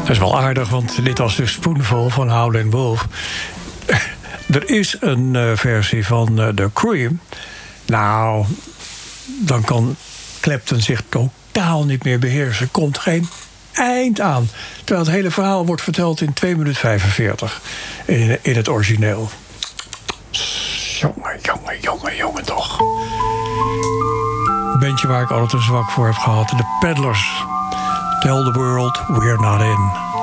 Dat is wel aardig, want dit was de Spoonful van Howlin' Wolf. Er is een versie van The Cream. Nou, dan kan Clapton zich totaal niet meer beheersen. Er komt geen eind aan. Terwijl het hele verhaal wordt verteld in 2 minuten 45 in het origineel. Jongen toch. Een bandje waar ik altijd een zwak voor heb gehad. The Peddlers. Tell the world we're not in.